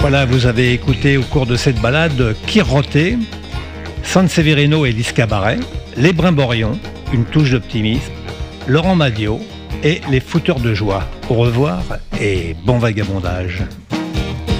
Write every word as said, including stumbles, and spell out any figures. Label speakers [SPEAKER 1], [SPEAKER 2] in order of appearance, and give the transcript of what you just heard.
[SPEAKER 1] Voilà, vous avez écouté au cours de cette balade Kirroté, Sanseverino et Lys Cabaret, Les Brimborions, Une touche d'optimisme, Laurent Madiot et Les Fouteurs de joie. Au revoir et bon vagabondage.